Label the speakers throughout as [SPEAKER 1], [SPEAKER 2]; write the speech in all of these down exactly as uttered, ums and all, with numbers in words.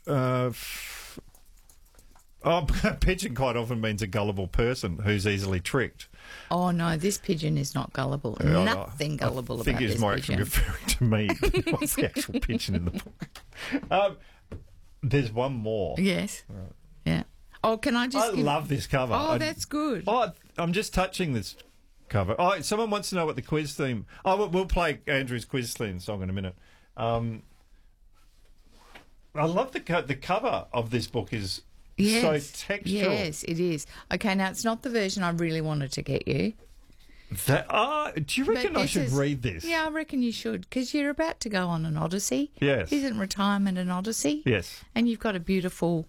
[SPEAKER 1] Uh, f- oh, pigeon quite often means a gullible person who's easily tricked.
[SPEAKER 2] Oh, no, this pigeon is not gullible.
[SPEAKER 1] Uh,
[SPEAKER 2] Nothing gullible
[SPEAKER 1] I think
[SPEAKER 2] about
[SPEAKER 1] it's
[SPEAKER 2] this
[SPEAKER 1] more
[SPEAKER 2] pigeon.
[SPEAKER 1] actually referring to me than what's the actual pigeon in the book. Um, there's one more.
[SPEAKER 2] Yes. Right. Yeah. Oh, can I just...
[SPEAKER 1] I
[SPEAKER 2] give...
[SPEAKER 1] love this cover.
[SPEAKER 2] Oh,
[SPEAKER 1] I,
[SPEAKER 2] that's good.
[SPEAKER 1] Oh, I'm just touching this cover. Oh, someone wants to know what the quiz theme... Oh, we'll, we'll play Andrew's quiz theme song in a minute. Um, I love the co- the cover of this book is
[SPEAKER 2] yes.
[SPEAKER 1] so textural.
[SPEAKER 2] Yes, it is. Okay, now it's not the version I really wanted to get you.
[SPEAKER 1] That, uh, do you reckon I should
[SPEAKER 2] is,
[SPEAKER 1] read this?
[SPEAKER 2] Yeah, I reckon you should, because you're about to go on an odyssey.
[SPEAKER 1] Yes.
[SPEAKER 2] Isn't retirement an odyssey?
[SPEAKER 1] Yes.
[SPEAKER 2] And you've got a beautiful,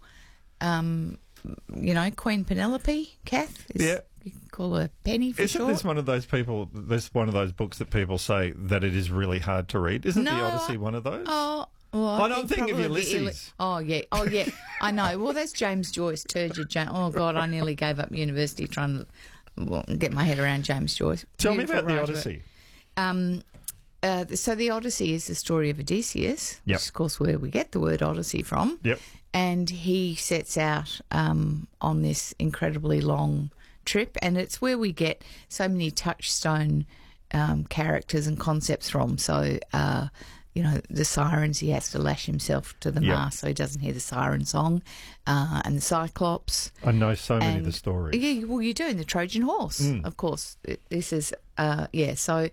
[SPEAKER 2] um, you know, Queen Penelope, Kath. Is,
[SPEAKER 1] yeah.
[SPEAKER 2] You can call her Penny for
[SPEAKER 1] Isn't
[SPEAKER 2] short.
[SPEAKER 1] this one of those people, this one of those books that people say that it is really hard to read? Isn't
[SPEAKER 2] no,
[SPEAKER 1] the Odyssey one of those?
[SPEAKER 2] Oh, well,
[SPEAKER 1] I
[SPEAKER 2] I
[SPEAKER 1] don't
[SPEAKER 2] think
[SPEAKER 1] think of Ulysses.
[SPEAKER 2] Ili- oh, yeah. Oh, yeah. I know. Well, that's James Joyce, turgid James. Oh, God, I nearly gave up university trying to well, get my head around James Joyce.
[SPEAKER 1] Tell
[SPEAKER 2] Beautiful
[SPEAKER 1] me about the
[SPEAKER 2] writer.
[SPEAKER 1] Odyssey.
[SPEAKER 2] Um, uh, so the Odyssey is the story of Odysseus,
[SPEAKER 1] yep.
[SPEAKER 2] which is, of course, where we get the word Odyssey from.
[SPEAKER 1] Yep.
[SPEAKER 2] And he sets out um, on this incredibly long trip, and it's where we get so many touchstone um, characters and concepts from. So, uh, you know, the sirens, he has to lash himself to the
[SPEAKER 1] yep.
[SPEAKER 2] mast so he doesn't hear the siren song, uh, and the Cyclops.
[SPEAKER 1] I know so many
[SPEAKER 2] and,
[SPEAKER 1] of the stories.
[SPEAKER 2] Yeah, well, you do, and the Trojan horse,
[SPEAKER 1] mm.
[SPEAKER 2] of course. This is, uh, yeah, so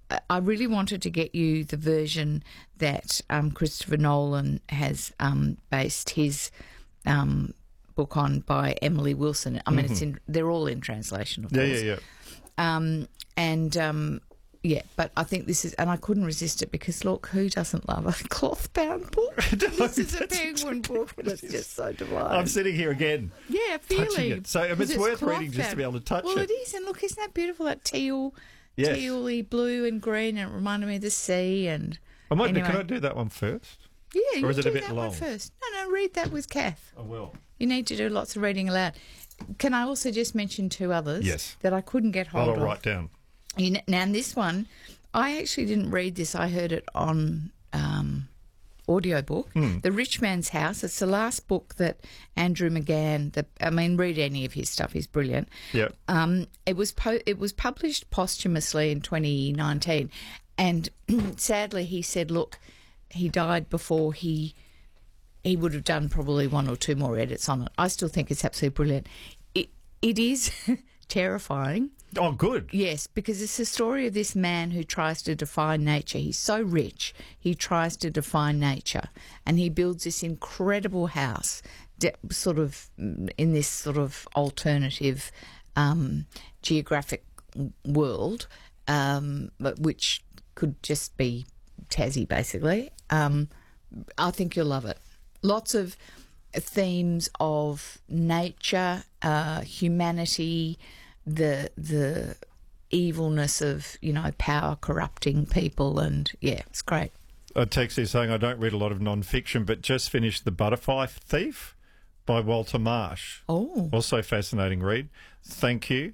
[SPEAKER 2] I really wanted to get you the version that um, Christopher Nolan has um, based his um, book on by Emily Wilson. I mean,
[SPEAKER 1] mm-hmm.
[SPEAKER 2] it's in, they're all in translation, of
[SPEAKER 1] yeah,
[SPEAKER 2] course.
[SPEAKER 1] Yeah, yeah,
[SPEAKER 2] um, and um, yeah, but I think this is, and I couldn't resist it because look, who doesn't love a cloth-bound book? This is a penguin book that's just so divine.
[SPEAKER 1] I'm sitting here again.
[SPEAKER 2] Yeah, feeling
[SPEAKER 1] it. So it's, it's worth reading just to be able to touch
[SPEAKER 2] well,
[SPEAKER 1] it.
[SPEAKER 2] Well, it is, and look, isn't that beautiful? That teal,
[SPEAKER 1] yes.
[SPEAKER 2] teal-y blue and green, and it reminded me of the sea. And
[SPEAKER 1] I might.
[SPEAKER 2] anyway.
[SPEAKER 1] Can I do that one first?
[SPEAKER 2] Yeah,
[SPEAKER 1] or
[SPEAKER 2] you
[SPEAKER 1] is it
[SPEAKER 2] do
[SPEAKER 1] a bit
[SPEAKER 2] that
[SPEAKER 1] long?
[SPEAKER 2] one first. No, no, read that with Kath.
[SPEAKER 1] I will.
[SPEAKER 2] You need to do lots of reading aloud. Can I also just mention two others?
[SPEAKER 1] Yes.
[SPEAKER 2] That I couldn't get hold
[SPEAKER 1] I'll
[SPEAKER 2] of.
[SPEAKER 1] I'll write down.
[SPEAKER 2] You know, now, this one, I actually didn't read this. I heard it on um, audiobook.
[SPEAKER 1] Mm.
[SPEAKER 2] The Rich Man's House. It's the last book that Andrew McGann, the, I mean, read any of his stuff. He's brilliant.
[SPEAKER 1] Yeah.
[SPEAKER 2] Um, it was po- it was published posthumously in twenty nineteen. And sadly, he said, look, he died before he... he would have done probably one or two more edits on it. I still think it's absolutely brilliant. It It is terrifying.
[SPEAKER 1] Oh, good.
[SPEAKER 2] Yes, because it's the story of this man who tries to define nature. He's so rich, he tries to define nature, and he builds this incredible house, de- sort of in this sort of alternative um, geographic world, um, but which could just be Tassie, basically. Um, I think you'll love it. Lots of themes of nature, uh, humanity, the the evilness of, you know, power corrupting people, and yeah, it's great.
[SPEAKER 1] A text is saying I don't read a lot of non-fiction, but just finished The Butterfly Thief by Walter Marsh.
[SPEAKER 2] Oh,
[SPEAKER 1] also fascinating read. Thank you.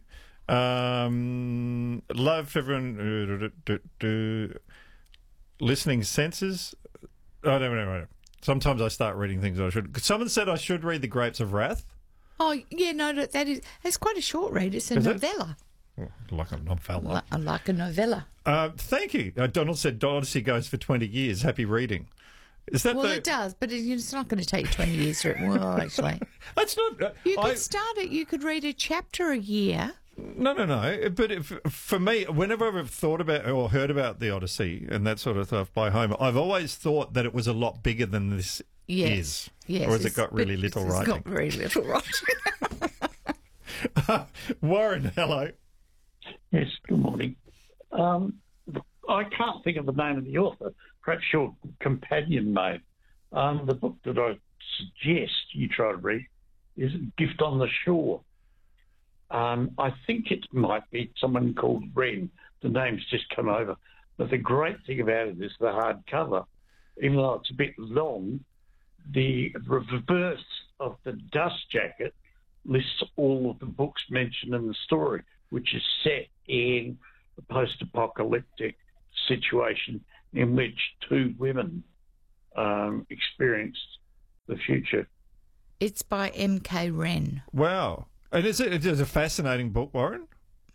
[SPEAKER 1] Um, love everyone. Uh, do, do, do, listening senses. Oh, no, no, no. Sometimes I start reading things I should. Someone said I should read The Grapes of Wrath.
[SPEAKER 2] oh yeah, no, that that is it's quite a short read. It's a
[SPEAKER 1] Is it?
[SPEAKER 2] novella,
[SPEAKER 1] Oh, like a novella.
[SPEAKER 2] Li- like a novella.
[SPEAKER 1] Uh, thank you. Uh, Donald said Odyssey goes for twenty years. Happy reading. Is that
[SPEAKER 2] Well,
[SPEAKER 1] the...
[SPEAKER 2] it does, but it, it's not going to take you twenty years to read. Well, actually,
[SPEAKER 1] That's not... Uh,
[SPEAKER 2] you could
[SPEAKER 1] I,
[SPEAKER 2] start it. You could read a chapter a year.
[SPEAKER 1] No, no, no. But if, for me, whenever I've thought about or heard about the Odyssey and that sort of stuff by Homer, I've always thought that it was a lot bigger than this
[SPEAKER 2] Yes,
[SPEAKER 1] is.
[SPEAKER 2] yes.
[SPEAKER 1] Or has it
[SPEAKER 2] it's-
[SPEAKER 1] got really
[SPEAKER 2] but
[SPEAKER 1] little
[SPEAKER 2] it's
[SPEAKER 1] writing?
[SPEAKER 2] got very little writing.
[SPEAKER 1] uh, Warren, hello.
[SPEAKER 3] Yes, good morning. Um, I can't think of the name of the author. Perhaps your companion may. Um, the book that I suggest you try to read is Gift on the Shore. Um, I think it might be someone called Wren. The name's just come over. But the great thing about it is the hardcover. Even though it's a bit long, the reverse of the dust jacket lists all of the books mentioned in the story, which is set in a post-apocalyptic situation in which two women um, experienced the future.
[SPEAKER 2] It's by M K Wren.
[SPEAKER 1] Wow. And is it, it is a fascinating book, Warren?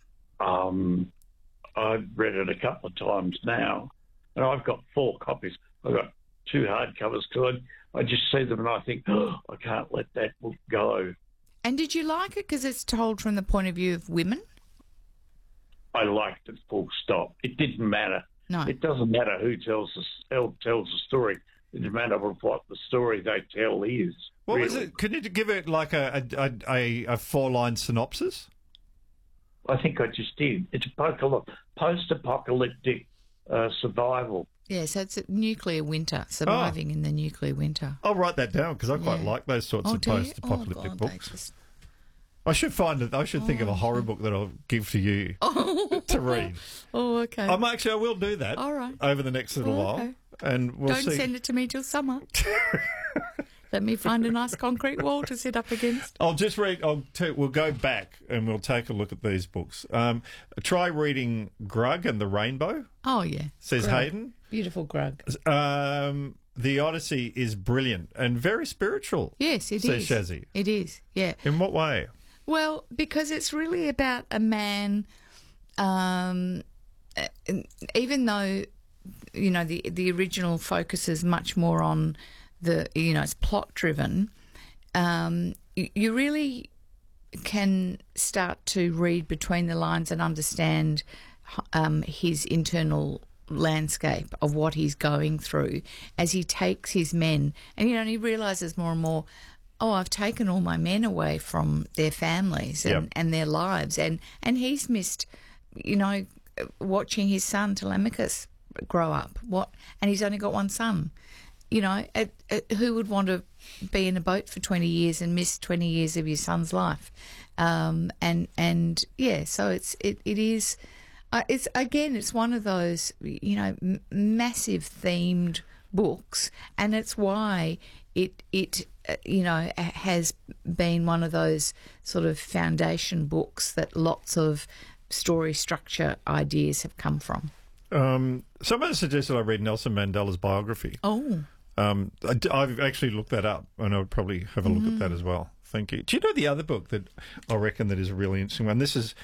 [SPEAKER 3] Um, I've read it a couple of times now, and I've got four copies. I've got two hardcovers because I, I just see them and I think, oh, I can't let that book go.
[SPEAKER 2] And did you like it because it's told from the point of view of women?
[SPEAKER 3] I liked it, full stop. It didn't matter.
[SPEAKER 2] No.
[SPEAKER 3] It doesn't matter who tells the, who tells the story. It doesn't matter what the story they tell is.
[SPEAKER 1] What
[SPEAKER 3] really.
[SPEAKER 1] was it? Could you give it like a a, a, a four-line synopsis?
[SPEAKER 3] I think I just did. It's a post-apocalyptic uh, survival.
[SPEAKER 2] Yeah, so it's a nuclear winter, surviving
[SPEAKER 1] Oh.
[SPEAKER 2] in the nuclear winter.
[SPEAKER 1] I'll write that down because I quite
[SPEAKER 2] Yeah.
[SPEAKER 1] like those sorts
[SPEAKER 2] Oh,
[SPEAKER 1] of
[SPEAKER 2] do you?
[SPEAKER 1] post-apocalyptic
[SPEAKER 2] Oh, God, they
[SPEAKER 1] books.
[SPEAKER 2] just-
[SPEAKER 1] I should find it. I should think of a horror book that I'll give to you to read.
[SPEAKER 2] Oh, okay.
[SPEAKER 1] I'm actually, I will do that.
[SPEAKER 2] All right.
[SPEAKER 1] Over the next little
[SPEAKER 2] Oh,
[SPEAKER 1] while,
[SPEAKER 2] okay.
[SPEAKER 1] and we'll
[SPEAKER 2] Don't
[SPEAKER 1] see.
[SPEAKER 2] send it to me till summer. Let me find a nice concrete wall to sit up against.
[SPEAKER 1] I'll just read. I'll t- we'll go back and we'll take a look at these books. Um, try reading Grug and the Rainbow.
[SPEAKER 2] Oh, yeah.
[SPEAKER 1] Says
[SPEAKER 2] Grug.
[SPEAKER 1] Hayden.
[SPEAKER 2] Beautiful Grug.
[SPEAKER 1] Um, the Odyssey is brilliant and very spiritual.
[SPEAKER 2] Yes, it
[SPEAKER 1] says
[SPEAKER 2] is.
[SPEAKER 1] Shazzy.
[SPEAKER 2] It is, yeah.
[SPEAKER 1] In what way?
[SPEAKER 2] Well, because it's really about a man, um, uh, even though, you know, the the original focuses much more on the, you know, it's plot driven, um, you, you really can start to read between the lines and understand um, his internal landscape of what he's going through as he takes his men. And, you know, and he realises more and more, oh, I've taken all my men away from their families and,
[SPEAKER 1] Yep.
[SPEAKER 2] and their lives. And, and he's missed, you know, watching his son Telemachus grow up. What? And he's only got one son. You know, it, it, who would want to be in a boat for twenty years and miss twenty years of your son's life? Um, and, and yeah, so it's it, it is... Uh, it's again, it's one of those, you know, m- massive themed books, and it's why it it uh, you know has been one of those sort of foundation books that lots of story structure ideas have come from.
[SPEAKER 1] Um, someone suggested I read Nelson Mandela's biography.
[SPEAKER 2] Oh,
[SPEAKER 1] Um, I, have actually looked that up, and I would probably have a look
[SPEAKER 2] Mm-hmm.
[SPEAKER 1] at that as well. Thank you. Do you know the other book that I reckon that is a really interesting one? This is,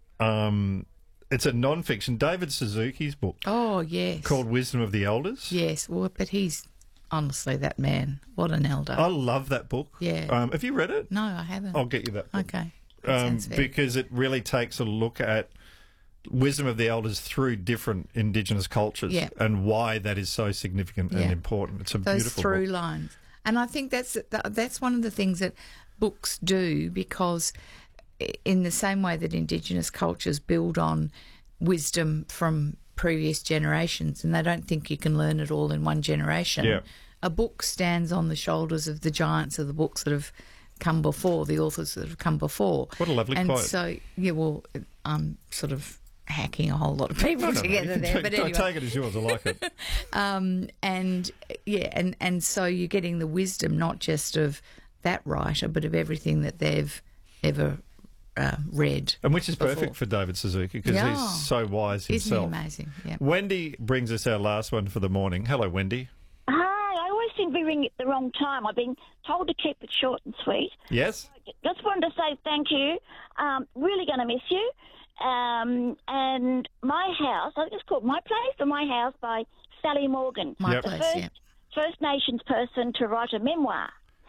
[SPEAKER 1] um, it's a non-fiction, David Suzuki's book
[SPEAKER 2] oh yes,
[SPEAKER 1] called Wisdom of the Elders.
[SPEAKER 2] yes. Well, but he's honestly that man. What an elder.
[SPEAKER 1] I love that book.
[SPEAKER 2] Yeah.
[SPEAKER 1] Um, have you read it?
[SPEAKER 2] no, I haven't.
[SPEAKER 1] I'll get you that book.
[SPEAKER 2] Okay, that
[SPEAKER 1] Um,
[SPEAKER 2] sounds fair.
[SPEAKER 1] because it really takes a look at wisdom of the elders through different Indigenous cultures
[SPEAKER 2] Yeah.
[SPEAKER 1] and why that is so significant and
[SPEAKER 2] Yeah.
[SPEAKER 1] important. It's a
[SPEAKER 2] Those
[SPEAKER 1] beautiful
[SPEAKER 2] through
[SPEAKER 1] book.
[SPEAKER 2] lines. And I think that's that's one of the things that books do, because in the same way that Indigenous cultures build on wisdom from previous generations, and they don't think you can learn it all in one generation,
[SPEAKER 1] Yeah.
[SPEAKER 2] a book stands on the shoulders of the giants of the books that have come before, the authors that have come before.
[SPEAKER 1] What a lovely
[SPEAKER 2] and
[SPEAKER 1] quote.
[SPEAKER 2] so, yeah, well, I'm sort of hacking a whole lot of people
[SPEAKER 1] No, no, no,
[SPEAKER 2] together
[SPEAKER 1] you can
[SPEAKER 2] there,
[SPEAKER 1] take,
[SPEAKER 2] but
[SPEAKER 1] take-
[SPEAKER 2] anyway.
[SPEAKER 1] take it as yours. I like it.
[SPEAKER 2] Um, and yeah, and, and so you're getting the wisdom not just of that writer, but of everything that they've ever uh, read.
[SPEAKER 1] And which is
[SPEAKER 2] before.
[SPEAKER 1] perfect for David Suzuki because
[SPEAKER 2] Yeah.
[SPEAKER 1] he's so wise
[SPEAKER 2] Isn't he
[SPEAKER 1] himself.
[SPEAKER 2] amazing? Yeah.
[SPEAKER 1] Wendy brings us our last one for the morning. Hello, Wendy.
[SPEAKER 4] Hi, I always seem to be ringing at the wrong time. I've been told to keep it short and sweet.
[SPEAKER 1] Yes?
[SPEAKER 4] Just wanted to say thank you. Um, really going to miss you. Um, and My House, I think it's called My Place or My House by Sally Morgan.
[SPEAKER 2] My
[SPEAKER 1] Yep.
[SPEAKER 4] the
[SPEAKER 2] place,
[SPEAKER 4] first
[SPEAKER 2] yeah.
[SPEAKER 4] First Nations person to write a memoir.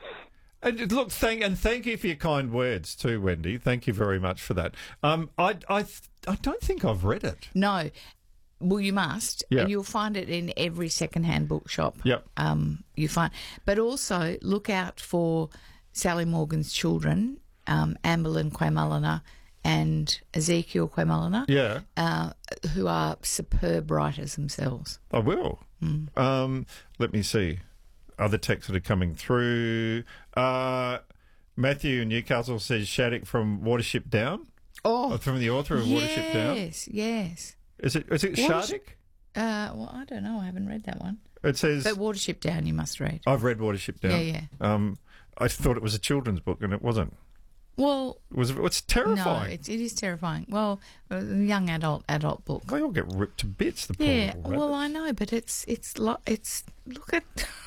[SPEAKER 1] And look, thank and thank you for your kind words too, Wendy. Thank you very much for that. Um, I, I, I don't think I've read it.
[SPEAKER 2] No. Well, you must.
[SPEAKER 1] Yeah.
[SPEAKER 2] And you'll find it in every second-hand bookshop.
[SPEAKER 1] Yep.
[SPEAKER 2] Um, you find, but also look out for Sally Morgan's children, um, Amberlyn Quaymallina and Ezekiel Quaymallina,
[SPEAKER 1] Yeah,
[SPEAKER 2] uh, who are superb writers themselves.
[SPEAKER 1] I will.
[SPEAKER 2] Mm.
[SPEAKER 1] Um, let me see. Other texts that are coming through. Uh, Matthew in Newcastle says Shattuck from Watership Down.
[SPEAKER 2] Oh,
[SPEAKER 1] From the author of Watership Down.
[SPEAKER 2] yes, yes.
[SPEAKER 1] Is it? Is it
[SPEAKER 2] Watership-
[SPEAKER 1] Shattuck?
[SPEAKER 2] Uh, well, I don't know. I haven't read that one.
[SPEAKER 1] It says.
[SPEAKER 2] But Watership Down, you must read.
[SPEAKER 1] I've read Watership Down.
[SPEAKER 2] Yeah, yeah.
[SPEAKER 1] Um, I thought it was a children's book, and it wasn't.
[SPEAKER 2] Well,
[SPEAKER 1] It was. It's
[SPEAKER 2] no,
[SPEAKER 1] terrifying.
[SPEAKER 2] it, it is terrifying. Well, a young adult adult book.
[SPEAKER 1] They all get ripped to bits. The poor
[SPEAKER 2] Yeah,
[SPEAKER 1] little
[SPEAKER 2] well,
[SPEAKER 1] rabbits.
[SPEAKER 2] I know, but it's it's lo- it's look at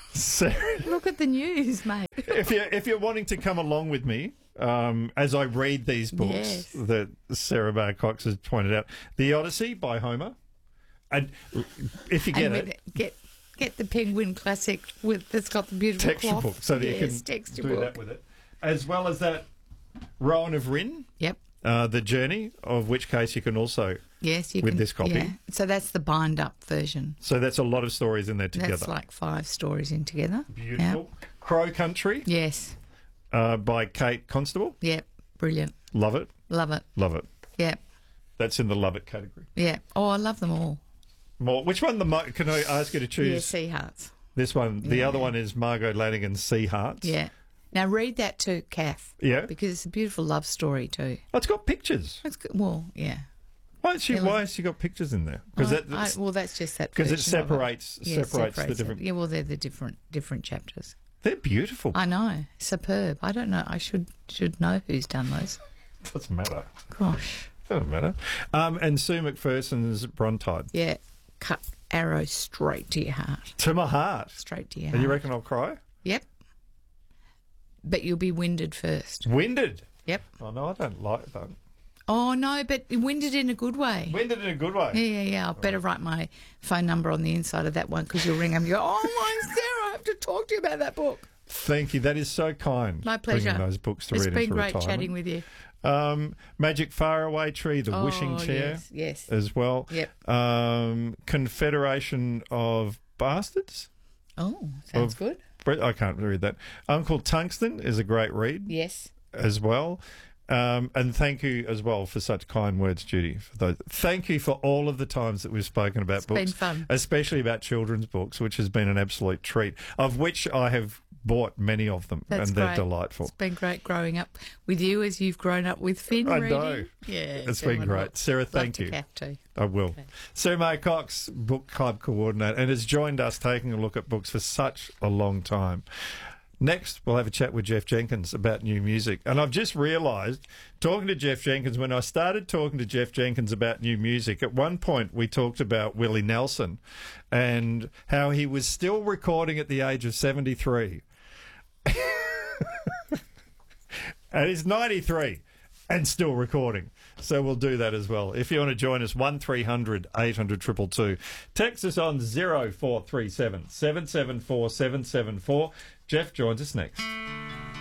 [SPEAKER 1] Sarah,
[SPEAKER 2] Look at the news, mate.
[SPEAKER 1] if you're if you're wanting to come along with me um, as I read these books
[SPEAKER 2] Yes.
[SPEAKER 1] that Sarah Bar Cox has pointed out, The Odyssey by Homer, and if you get
[SPEAKER 2] and
[SPEAKER 1] it,
[SPEAKER 2] with, get get the Penguin Classic with that's got the beautiful
[SPEAKER 1] texture
[SPEAKER 2] cloth.
[SPEAKER 1] book, so that
[SPEAKER 2] yes,
[SPEAKER 1] you can
[SPEAKER 2] texture
[SPEAKER 1] do
[SPEAKER 2] book.
[SPEAKER 1] that with it, as well as that Rowan of Rin,
[SPEAKER 2] Yep.
[SPEAKER 1] uh, The Journey, of which case you can also.
[SPEAKER 2] Yes, you
[SPEAKER 1] With
[SPEAKER 2] can,
[SPEAKER 1] this copy.
[SPEAKER 2] Yeah. So that's the bind up version.
[SPEAKER 1] So that's a lot of stories in there together.
[SPEAKER 2] That's like five stories in together.
[SPEAKER 1] Beautiful. Crow Country
[SPEAKER 2] Yep. Yes.
[SPEAKER 1] uh, by Kate Constable.
[SPEAKER 2] Yep. Brilliant.
[SPEAKER 1] Love it.
[SPEAKER 2] Love it.
[SPEAKER 1] Love it.
[SPEAKER 2] Yep.
[SPEAKER 1] That's in the love it category.
[SPEAKER 2] Yeah. Oh, I love them all.
[SPEAKER 1] More. Which one? The mo- can I ask you to
[SPEAKER 2] Yeah,
[SPEAKER 1] choose?
[SPEAKER 2] Sea Hearts.
[SPEAKER 1] This one. The
[SPEAKER 2] Yeah.
[SPEAKER 1] other one is Margot Lanigan's Sea Hearts.
[SPEAKER 2] Yeah. Now read that too, Kath.
[SPEAKER 1] Yeah.
[SPEAKER 2] Because it's a beautiful love story too.
[SPEAKER 1] Oh, it's got pictures.
[SPEAKER 2] It's good. Well, yeah.
[SPEAKER 1] Why has she?
[SPEAKER 2] Yeah,
[SPEAKER 1] Why has she got pictures in there? Because
[SPEAKER 2] Well,
[SPEAKER 1] that.
[SPEAKER 2] I- well, that's just that.
[SPEAKER 1] Because it
[SPEAKER 2] version of
[SPEAKER 1] separates
[SPEAKER 2] Yeah,
[SPEAKER 1] separates, the
[SPEAKER 2] it.
[SPEAKER 1] different.
[SPEAKER 2] Yeah, well, they're the different different chapters.
[SPEAKER 1] They're beautiful.
[SPEAKER 2] I know, superb. I don't know. I should should know who's done those.
[SPEAKER 1] Doesn't matter.
[SPEAKER 2] Gosh,
[SPEAKER 1] Doesn't matter. Um, and Sue McPherson's Brontide.
[SPEAKER 2] yeah, cut arrow straight to your heart,
[SPEAKER 1] To my heart.
[SPEAKER 2] straight to your
[SPEAKER 1] And
[SPEAKER 2] heart.
[SPEAKER 1] you reckon I'll cry?
[SPEAKER 2] Yep. But you'll be winded first.
[SPEAKER 1] Winded.
[SPEAKER 2] Yep.
[SPEAKER 1] Oh no, I don't like that.
[SPEAKER 2] Oh no, but winded in a good way.
[SPEAKER 1] Winded in a good way.
[SPEAKER 2] Yeah, yeah, yeah. I better write my phone number on the inside of that one because you'll ring them and you go, oh, my Sarah, I have to talk to you about that book.
[SPEAKER 1] Thank you. That is so kind.
[SPEAKER 2] My pleasure.
[SPEAKER 1] Bringing those books to
[SPEAKER 2] It's
[SPEAKER 1] read
[SPEAKER 2] been
[SPEAKER 1] into
[SPEAKER 2] great
[SPEAKER 1] retirement.
[SPEAKER 2] chatting with you.
[SPEAKER 1] Um, Magic Faraway Tree, The
[SPEAKER 2] Oh,
[SPEAKER 1] Wishing Chair,
[SPEAKER 2] yes, yes.
[SPEAKER 1] as well.
[SPEAKER 2] Yep.
[SPEAKER 1] Um, Confederation of Bastards.
[SPEAKER 2] Oh, sounds
[SPEAKER 1] Of-
[SPEAKER 2] good.
[SPEAKER 1] Brett- I can't read that. Uncle Tungsten is a great read
[SPEAKER 2] Yes.
[SPEAKER 1] as well. Um, and thank you as well for such kind words, Judy. For those. Thank you for all of the times that we've spoken about
[SPEAKER 2] It's
[SPEAKER 1] books,
[SPEAKER 2] been fun.
[SPEAKER 1] especially about children's books, which has been an absolute treat, of which I have bought many of them,
[SPEAKER 2] That's
[SPEAKER 1] and they're
[SPEAKER 2] great.
[SPEAKER 1] delightful.
[SPEAKER 2] It's been great growing up with you as you've grown up with Finn
[SPEAKER 1] I
[SPEAKER 2] reading.
[SPEAKER 1] know.
[SPEAKER 2] Yeah.
[SPEAKER 1] It's
[SPEAKER 2] so
[SPEAKER 1] been
[SPEAKER 2] wonderful.
[SPEAKER 1] great. Sarah,
[SPEAKER 2] Love
[SPEAKER 1] thank
[SPEAKER 2] to
[SPEAKER 1] you.
[SPEAKER 2] Kath too.
[SPEAKER 1] I will.
[SPEAKER 2] Okay.
[SPEAKER 1] Sue May Cox, book club coordinator, and has joined us taking a look at books for such a long time. Next, we'll have a chat with Jeff Jenkins about new music. And I've just realised, talking to Jeff Jenkins, when I started talking to Jeff Jenkins about new music, at one point we talked about Willie Nelson and how he was still recording at the age of seventy-three. And he's ninety-three and still recording. So we'll do that as well. If you want to join us, one three hundred eight hundred two two two. Text us on zero four three seven seven seven four seven seven four. Jeff joins us next.